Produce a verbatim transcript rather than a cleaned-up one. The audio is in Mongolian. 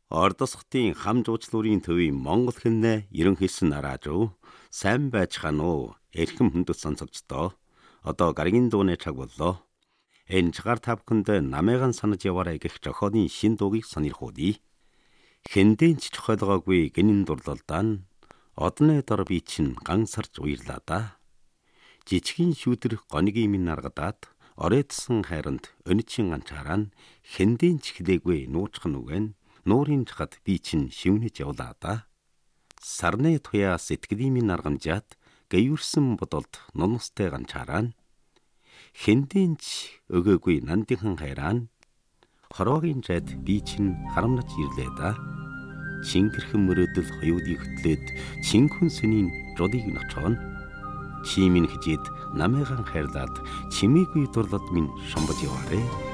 Ордосхтын хам жуучлуурын төвийн Монгол хэмнэ ерөнхийсэн нараажуу сайн байцгаана уу эрхэм хүндэт сонсогчдоо одоо гарагийн дууны цаг боллоо. Энэ цагаар та бүхэнд намайгаан санаж яваарай гэх зохиолын шин дуугийг сонирхуулъя. Хэндийн ч чухалгаагүй гинэн дурлалдаа нь одны дор би чинь гансарж уйрлаа да. Жичгийн шүүдэр гонигийн минь наргадаад оройтсон хайранд өнөчийн ганчаараа нь хэндийн ч хэлээгүй нуучхан үгэн нуурын чад би чинь шивнэж явлаа да. Сарны туяа сэтгэлийн минь наргамжаад гээвэрсэн бодолд нунустай ганчаараа нь хэндийн ч өгөөгүй нандинхан хайраа нь хороогийн жад би чинь харамнаж ирлээ да. Чингэрхэн мөрөөдөл хоёулыг хөтлөөд чинхэн сүнийн жолыг ночоон чимийн хижид намайгаан хайрлаад чимээгүй дурлал минь шомбож яваарэ.